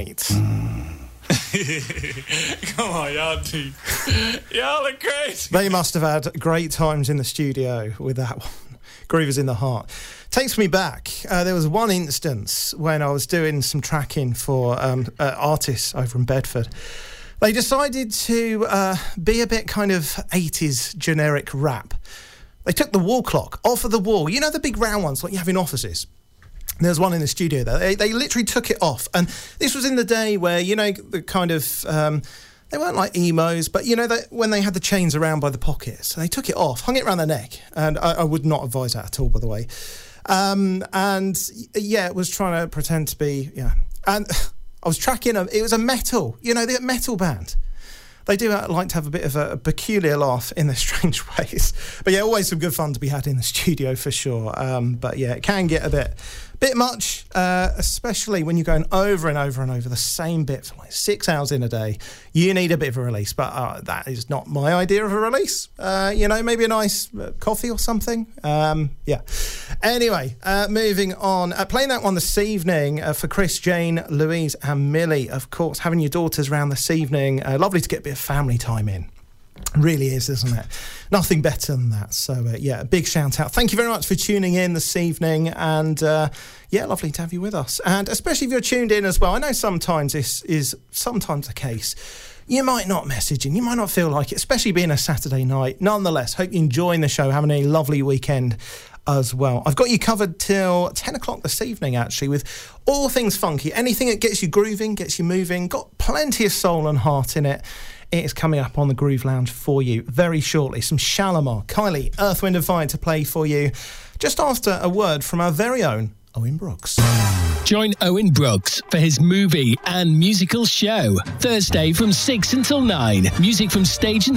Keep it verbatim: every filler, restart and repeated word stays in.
Night. Mm. Come on, y'all, dude. Y'all are great. They must have had great times in the studio with that one. Groovers in the Heart. Takes me back. Uh, there was one instance when I was doing some tracking for um, uh, artists over in Bedford. They decided to uh, be a bit kind of eighties generic rap. They took the wall clock off of the wall. You know the big round ones like you have in offices? There's one in the studio there. They, they literally took it off. And this was in the day where, you know, the kind of... Um, they weren't like emos, but, you know, they, when they had the chains around by the pockets, they took it off, hung it around their neck. And I, I would not advise that at all, by the way. Um, and, yeah, it was trying to pretend to be... yeah. And I was tracking... A, it was a metal, you know, the metal band. They do like to have a bit of a, a peculiar laugh in their strange ways. But, yeah, always some good fun to be had in the studio for sure. Um, but, yeah, it can get a bit... Bit much, uh, especially when you're going over and over and over the same bit for like six hours in a day. You need a bit of a release, but uh, that is not my idea of a release. Uh, you know, maybe a nice uh, coffee or something. Um, yeah. Anyway, uh, moving on. Uh, playing that one this evening uh, for Chris, Jane, Louise and Millie. Of course, having your daughters around this evening. Uh, lovely to get a bit of family time in. Really is, isn't it? Nothing better than that. So, uh, yeah, a big shout out. Thank you very much for tuning in this evening. And, uh, yeah, lovely to have you with us. And especially if you're tuned in as well. I know sometimes this is sometimes the case. You might not message in. You might not feel like it, especially being a Saturday night. Nonetheless, hope you're enjoying the show, having a lovely weekend as well. I've got you covered till ten o'clock this evening, actually, with all things funky. Anything that gets you grooving, gets you moving. Got plenty of soul and heart in it. It is coming up on the Groove Lounge for you very shortly. Some Shalimar, Kylie, Earth, Wind and Fire to play for you just after a word from our very own Owen Brooks. Join Owen Brooks for his movie and musical show Thursday from six until nine. Music from stage and